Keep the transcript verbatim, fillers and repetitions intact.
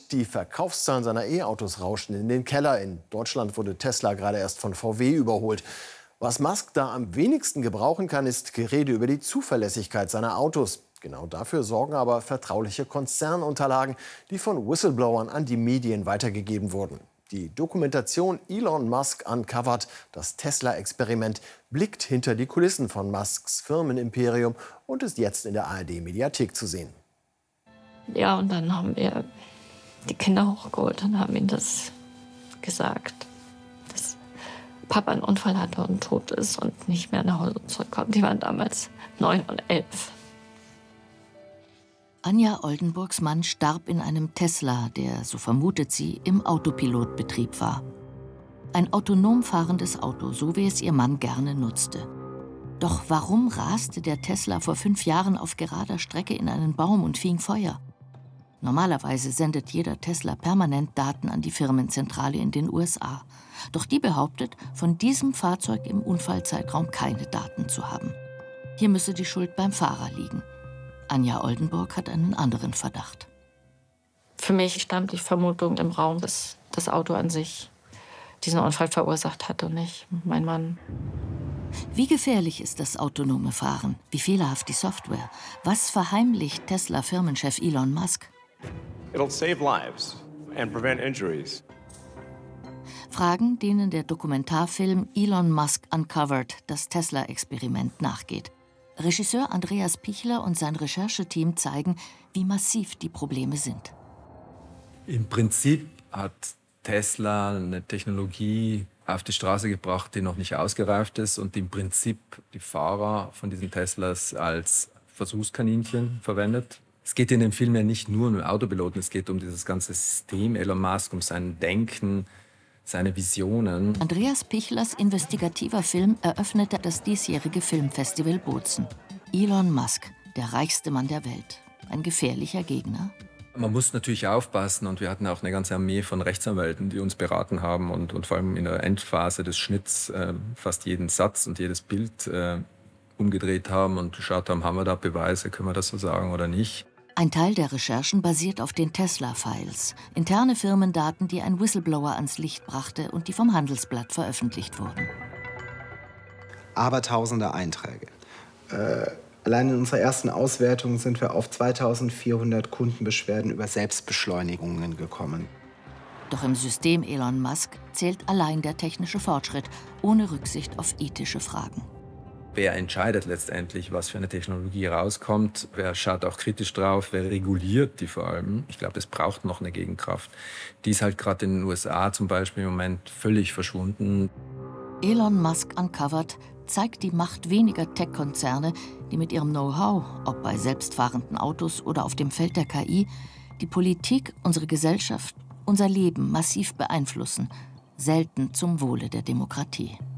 Und die Verkaufszahlen seiner E-Autos rauschen in den Keller. In Deutschland wurde Tesla gerade erst von V W überholt. Was Musk da am wenigsten gebrauchen kann, ist Gerede über die Zuverlässigkeit seiner Autos. Genau dafür sorgen aber vertrauliche Konzernunterlagen, die von Whistleblowern an die Medien weitergegeben wurden. Die Dokumentation Elon Musk Uncovered, das Tesla-Experiment, blickt hinter die Kulissen von Musks Firmenimperium und ist jetzt in der A R D-Mediathek zu sehen. Ja, und dann haben wir die Kinder hochgeholt und haben ihnen das gesagt, dass Papa einen Unfall hatte und tot ist und nicht mehr nach Hause zurückkommt. Die waren damals neun und elf. Anja Oldenburgs Mann starb in einem Tesla, der, so vermutet sie, im Autopilotbetrieb war. Ein autonom fahrendes Auto, so wie es ihr Mann gerne nutzte. Doch warum raste der Tesla vor fünf Jahren auf gerader Strecke in einen Baum und fing Feuer? Normalerweise sendet jeder Tesla permanent Daten an die Firmenzentrale in den U S A. Doch die behauptet, von diesem Fahrzeug im Unfallzeitraum keine Daten zu haben. Hier müsse die Schuld beim Fahrer liegen. Anja Oldenburg hat einen anderen Verdacht. Für mich stand die Vermutung im Raum, dass das Auto an sich diesen Unfall verursacht hat und nicht mein Mann. Wie gefährlich ist das autonome Fahren? Wie fehlerhaft die Software? Was verheimlicht Tesla-Firmenchef Elon Musk? It'll save lives and prevent injuries. Fragen, denen der Dokumentarfilm Elon Musk Uncovered, das Tesla-Experiment, nachgeht. Regisseur Andreas Pichler und sein Rechercheteam zeigen, wie massiv die Probleme sind. Im Prinzip hat Tesla eine Technologie auf die Straße gebracht, die noch nicht ausgereift ist und im Prinzip die Fahrer von diesen Teslas als Versuchskaninchen verwendet. Es geht in dem Film ja nicht nur um den Autopiloten, es geht um dieses ganze System Elon Musk, um sein Denken, seine Visionen. Andreas Pichlers investigativer Film eröffnete das diesjährige Filmfestival Bozen. Elon Musk, der reichste Mann der Welt. Ein gefährlicher Gegner. Man muss natürlich aufpassen und wir hatten auch eine ganze Armee von Rechtsanwälten, die uns beraten haben und, und vor allem in der Endphase des Schnitts äh, fast jeden Satz und jedes Bild äh, umgedreht haben und geschaut haben, haben wir da Beweise, können wir das so sagen oder nicht. Ein Teil der Recherchen basiert auf den Tesla-Files, interne Firmendaten, die ein Whistleblower ans Licht brachte und die vom Handelsblatt veröffentlicht wurden. Abertausende Einträge. Äh, allein in unserer ersten Auswertung sind wir auf zweitausendvierhundert Kundenbeschwerden über Selbstbeschleunigungen gekommen. Doch im System Elon Musk zählt allein der technische Fortschritt, ohne Rücksicht auf ethische Fragen. Wer entscheidet letztendlich, was für eine Technologie rauskommt? Wer schaut auch kritisch drauf? Wer reguliert die vor allem? Ich glaube, es braucht noch eine Gegenkraft. Die ist halt gerade in den U S A zum Beispiel im Moment völlig verschwunden. Elon Musk Uncovered zeigt die Macht weniger Tech-Konzerne, die mit ihrem Know-how, ob bei selbstfahrenden Autos oder auf dem Feld der K I, die Politik, unsere Gesellschaft, unser Leben massiv beeinflussen, selten zum Wohle der Demokratie.